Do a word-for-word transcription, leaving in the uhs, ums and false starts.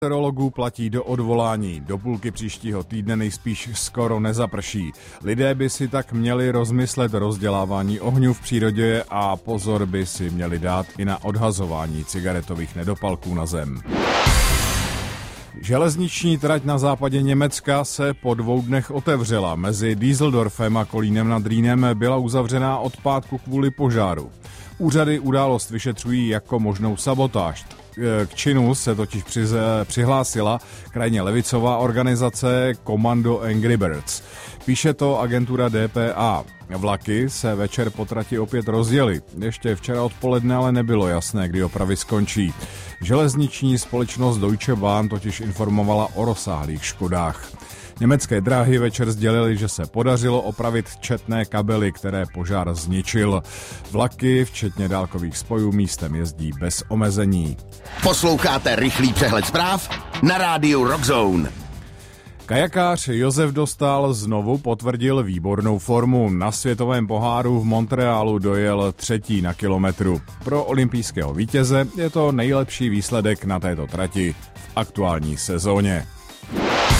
Meteorologů platí do odvolání. Do půlky příštího týdne nejspíš skoro nezaprší. Lidé by si tak měli rozmyslet rozdělávání ohňů v přírodě a pozor by si měli dát i na odhazování cigaretových nedopalků na zem. Železniční trať na západě Německa se po dvou dnech otevřela. Mezi Düsseldorfem a Kolínem nad Rýnem byla uzavřená od pátku kvůli požáru. Úřady událost vyšetřují jako možnou sabotáž. K činu se totiž přihlásila krajně levicová organizace Commando Angry Birds. Píše to agentura D P A. Vlaky se večer po trati opět rozjeli. Ještě včera odpoledne ale nebylo jasné, kdy opravy skončí. Železniční společnost Deutsche Bahn totiž informovala o rozsáhlých škodách. Německé dráhy večer sdělily, že se podařilo opravit četné kabely, které požár zničil. Vlaky, včetně dálkových spojů, místem jezdí bez omezení. Posloucháte rychlý přehled zpráv na rádiu Rockzone. Kajakář Josef Dostál znovu potvrdil výbornou formu. Na světovém poháru v Montrealu dojel třetí na kilometru. Pro olympijského vítěze je to nejlepší výsledek na této trati v aktuální sezóně.